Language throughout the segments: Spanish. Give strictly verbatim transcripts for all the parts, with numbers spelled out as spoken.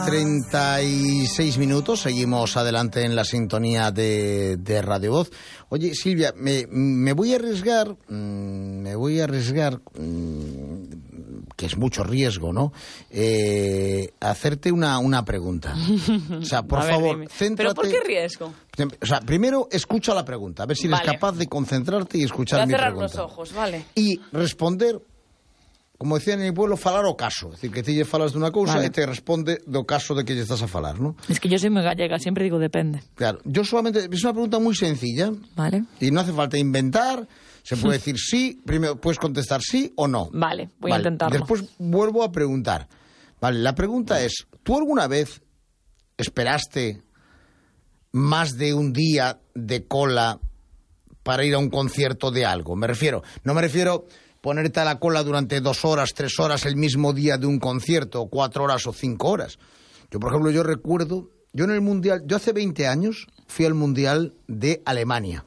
treinta y seis minutos, seguimos adelante en la sintonía de, de Radio Voz. Oye, Silvia, me, me voy a arriesgar, me voy a arriesgar, que es mucho riesgo, ¿no? Eh, hacerte una, una pregunta. O sea, por ver, favor, dime. céntrate... ¿Pero por qué riesgo? O sea, primero escucha la pregunta, a ver si eres Vale. capaz de concentrarte y escuchar Voy a mi cerrar pregunta. los ojos, vale. Y responder, como decían en mi pueblo, falar o caso. Es decir, que ti lle falas de una cousa Vale. e te responde do caso de que lle estás a falar, ¿no? Es que yo soy muy gallega, siempre digo depende. Claro, yo solamente, es una pregunta muy sencilla Vale. y no hace falta inventar, se puede decir sí, primero puedes contestar sí o no. Vale, voy a Vale, intentarlo. Después vuelvo a preguntar. Vale, la pregunta es, ¿tú alguna vez esperaste más de un día de cola para ir a un concierto de algo? Me refiero, no me refiero ponerte a la cola durante dos horas, tres horas el mismo día de un concierto, o cuatro horas o cinco horas. Yo, por ejemplo, yo recuerdo, yo en el Mundial, yo hace veinte años fui al Mundial de Alemania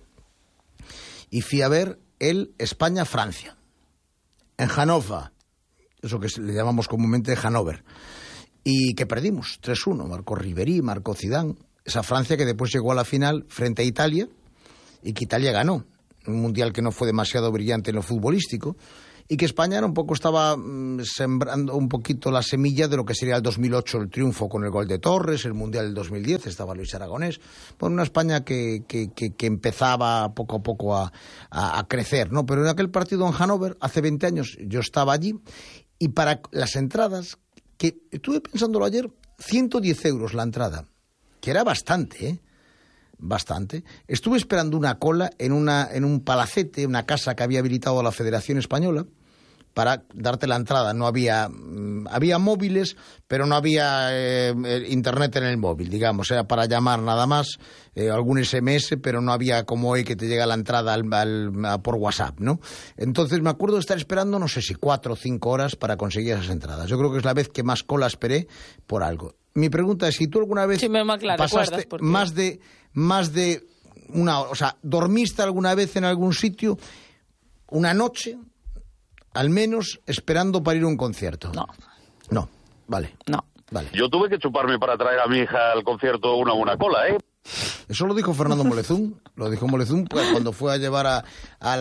y fui a ver el España-Francia, en Hannover, eso que le llamamos comúnmente Hannover, y que perdimos tres uno, marcó Ribéry, marcó Zidane, esa Francia que después llegó a la final frente a Italia y que Italia ganó. Un mundial que no fue demasiado brillante en lo futbolístico y que España era un poco estaba mmm, sembrando un poquito la semilla de lo que sería el dos mil ocho, el triunfo con el gol de Torres, el mundial del dos mil diez, estaba Luis Aragonés, bueno, una España que, que, que, que empezaba poco a poco a, a, a crecer, ¿no? Pero en aquel partido en Hannover, hace veinte años, yo estaba allí y para las entradas, que estuve pensándolo ayer, ciento diez euros la entrada, que era bastante, ¿eh? Bastante. Estuve esperando una cola en una en un palacete, una casa que había habilitado la Federación Española para darte la entrada. No había mmm, había móviles, pero no había eh, internet en el móvil, digamos, era para llamar nada más, eh, algún ese eme ese, pero no había como hoy que te llega la entrada al, al, a, por WhatsApp, ¿no? Entonces me acuerdo de estar esperando, no sé si cuatro o cinco horas para conseguir esas entradas. Yo creo que es la vez que más cola esperé por algo. Mi pregunta es si tú alguna vez sí, me claro, pasaste porque... más de más de una hora, o sea, ¿dormiste alguna vez en algún sitio una noche, al menos, esperando para ir a un concierto? No. No, vale. No. Vale. Yo tuve que chuparme para traer a mi hija al concierto una buena cola, ¿eh? Eso lo dijo Fernando Molezún, lo dijo Molezún pues, cuando fue a llevar a, a la